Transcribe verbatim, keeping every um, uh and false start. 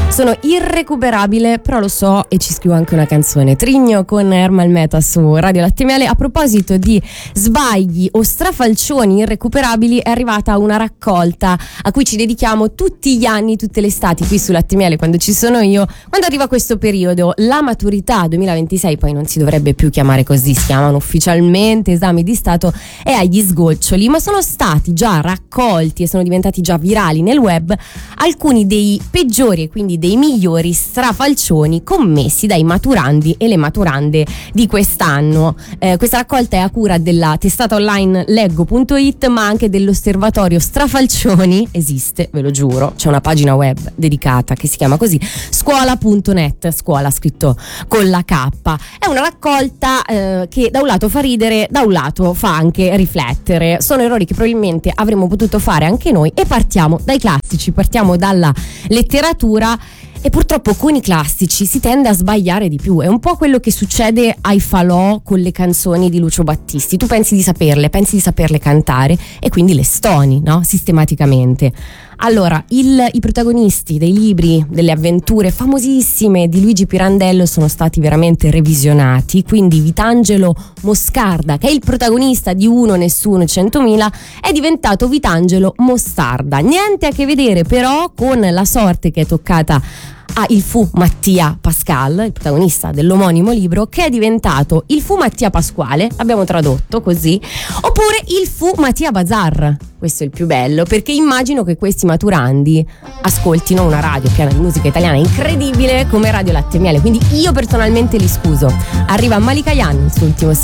Sono irrecuperabile, però lo so e ci scrivo anche una canzone. Trigno con Ermal Meta su Radio Latte Miele. A proposito di sbagli o strafalcioni irrecuperabili, è arrivata una raccolta a cui ci dedichiamo tutti gli anni, tutte le estati qui su Latte Miele, quando ci sono io, quando arriva questo periodo. La maturità duemilaventisei, poi non si dovrebbe più chiamare così, si chiamano ufficialmente esami di Stato, è agli sgoccioli, ma sono stati già raccolti e sono diventati già virali nel web alcuni dei peggiori e quindi dei migliori strafalcioni commessi dai maturandi e le maturande di quest'anno. Eh, questa raccolta è a cura della testata online leggo punto it, ma anche dell'osservatorio Strafalcioni. Esiste, ve lo giuro, c'è una pagina web dedicata che si chiama così, scuola punto net, scuola scritto con la K. È una raccolta eh, che da un lato fa ridere, da un lato fa anche riflettere. Sono errori che probabilmente avremmo potuto fare anche noi, e partiamo dai classici, partiamo dalla letteratura. E purtroppo con i classici si tende a sbagliare di più. È un po' quello che succede ai falò con le canzoni di Lucio Battisti. Tu pensi di saperle, pensi di saperle cantare e quindi le stoni, no? Sistematicamente. Allora, il, i protagonisti dei libri, delle avventure famosissime di Luigi Pirandello sono stati veramente revisionati, quindi Vitangelo Moscarda, che è il protagonista di Uno, Nessuno, Centomila, è diventato Vitangelo Mostarda. Niente a che vedere però con la sorte che è toccata a il fu Mattia Pascal, il protagonista dell'omonimo libro, che è diventato il fu Mattia Pasquale, abbiamo tradotto così, oppure il fu Mattia Bazar. Questo è il più bello, perché immagino che questi maturandi ascoltino una radio piena di musica italiana incredibile come Radio Latte Miele, quindi io personalmente li scuso. Arriva Malika Yan, il suo ultimo